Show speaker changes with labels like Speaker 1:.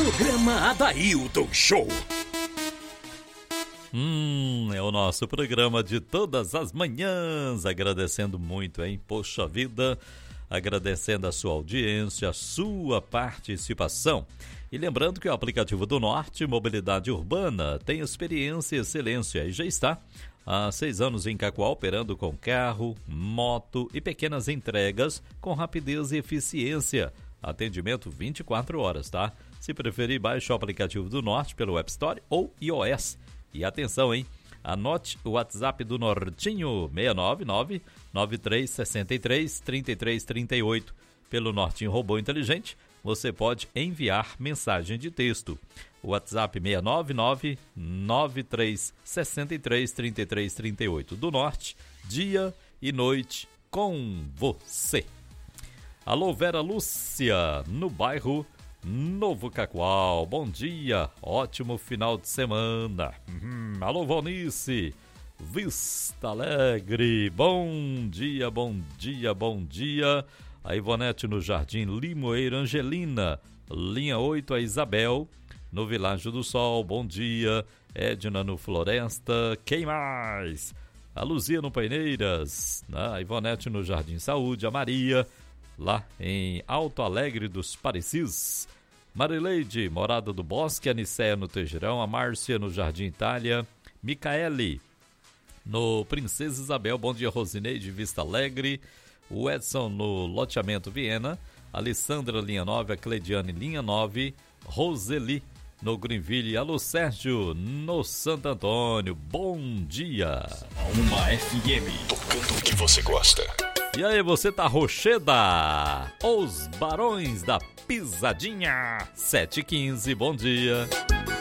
Speaker 1: Programa Adailton Show.
Speaker 2: É o nosso programa de todas as manhãs, agradecendo muito, hein? Poxa vida, agradecendo a sua audiência, a sua participação. E lembrando que o aplicativo do Norte Mobilidade Urbana tem experiência e excelência e já está há 6 anos em Cacoal, operando com carro, moto e pequenas entregas com rapidez e eficiência. Atendimento 24 horas, tá? Se preferir, baixe o aplicativo do Norte pelo App Store ou iOS. E atenção, hein? Anote o WhatsApp do Nortinho, 699-9363-3338. Pelo Nortinho Robô Inteligente, você pode enviar mensagem de texto. O WhatsApp 699-9363-3338. Do Norte, dia e noite com você. Alô, Vera Lúcia, no bairro Novo Cacoal, bom dia, ótimo final de semana. Alô, Valnice, Vista Alegre, bom dia, bom dia, bom dia. A Ivonete no Jardim Limoeiro, Angelina, linha 8, a Isabel, no Világio do Sol, bom dia. Edna no Floresta, quem mais? A Luzia no Paineiras, a Ivonete no Jardim Saúde, a Maria, lá em Alto Alegre dos Parecis. Marileide, Morada do Bosque, a Nicéia no Tejerão, a Márcia no Jardim Itália, Micaele no Princesa Isabel, bom dia Rosineide, Vista Alegre, o Edson no Loteamento Viena, a Alessandra linha 9, a Cleidiane linha 9, Roseli no Greenville, alô Sérgio no Santo Antônio, bom dia.
Speaker 1: Uma FM, tocando o que você gosta.
Speaker 2: E aí, você tá rocheda? Os Barões da Pisadinha, 7h15, bom dia.